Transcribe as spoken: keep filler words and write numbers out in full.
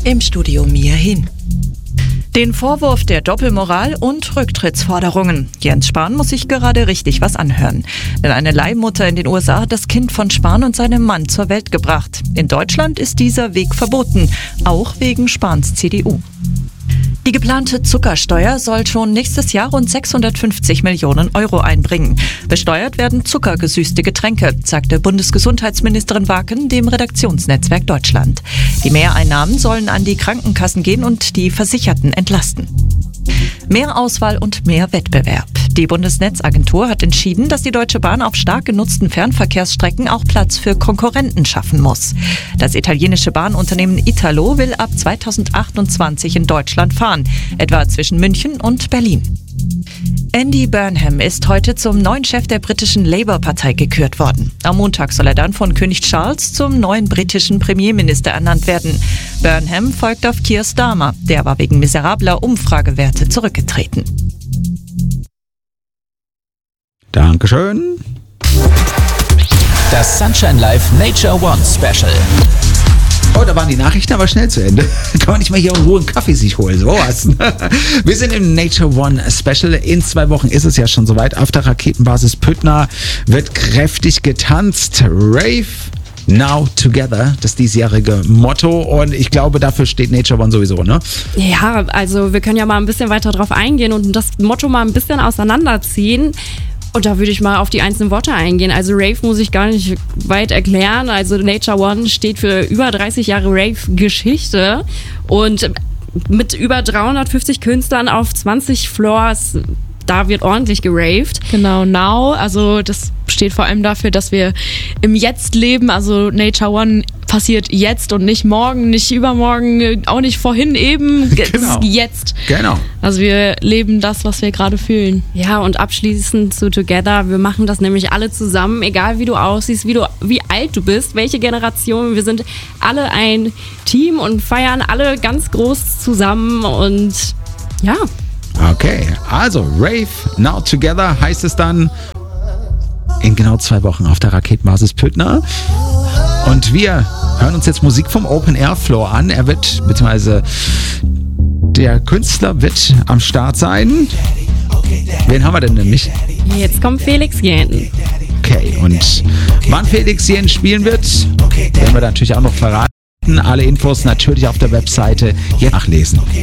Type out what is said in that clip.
im Studio Mia Hin. Den Vorwurf der Doppelmoral und Rücktrittsforderungen. Jens Spahn muss sich gerade richtig was anhören. Denn eine Leihmutter in den U S A hat das Kind von Spahn und seinem Mann zur Welt gebracht. In Deutschland ist dieser Weg verboten, auch wegen Spahns C D U. Die geplante Zuckersteuer soll schon nächstes Jahr rund sechshundertfünfzig Millionen Euro einbringen. Besteuert werden zuckergesüßte Getränke, sagte Bundesgesundheitsministerin Waken dem Redaktionsnetzwerk Deutschland. Die Mehreinnahmen sollen an die Krankenkassen gehen und die Versicherten entlasten. Mehr Auswahl und mehr Wettbewerb. Die Bundesnetzagentur hat entschieden, dass die Deutsche Bahn auf stark genutzten Fernverkehrsstrecken auch Platz für Konkurrenten schaffen muss. Das italienische Bahnunternehmen Italo will ab zweitausendachtundzwanzig in Deutschland fahren, etwa zwischen München und Berlin. Andy Burnham ist heute zum neuen Chef der britischen Labour-Partei gekürt worden. Am Montag soll er dann von König Charles zum neuen britischen Premierminister ernannt werden. Burnham folgt auf Keir Starmer. Der war wegen miserabler Umfragewerte zurückgetreten. Dankeschön. Das Sunshine Live Nature One Special. Oh, da waren die Nachrichten aber schnell zu Ende. Kann man nicht mal hier in Ruhe einen Kaffee sich holen, sowas. Wir sind im Nature One Special. In zwei Wochen ist es ja schon soweit. Auf der Raketenbasis Püttner wird kräftig getanzt. Rave Now Together, das diesjährige Motto. Und ich glaube, dafür steht Nature One sowieso, ne? Ja, also wir können ja mal ein bisschen weiter drauf eingehen und das Motto mal ein bisschen auseinanderziehen. Und da würde ich mal auf die einzelnen Worte eingehen. Also Rave muss ich gar nicht weit erklären. Also Nature One steht für über dreißig Jahre Rave-Geschichte und mit über dreihundertfünfzig Künstlern auf zwanzig Floors, da wird ordentlich geraved. Genau, Now, also das steht vor allem dafür, dass wir im Jetzt leben. Also Nature One passiert jetzt und nicht morgen, nicht übermorgen, auch nicht vorhin eben. Genau. Jetzt. Genau. Also wir leben das, was wir gerade fühlen. Ja, und abschließend zu Together, wir machen das nämlich alle zusammen, egal wie du aussiehst, wie du, wie alt du bist, welche Generation. Wir sind alle ein Team und feiern alle ganz groß zusammen und ja. Okay, also Rave Now Together heißt es dann in genau zwei Wochen auf der Raketenbasis Püttner. Und wir hören uns jetzt Musik vom Open Air Floor an. Er wird, beziehungsweise der Künstler wird am Start sein. Wen haben wir denn nämlich? Jetzt kommt Felix Jähn. Okay, und wann Felix Jähn spielen wird, werden wir natürlich auch noch verraten. Alle Infos natürlich auf der Webseite jetzt nachlesen.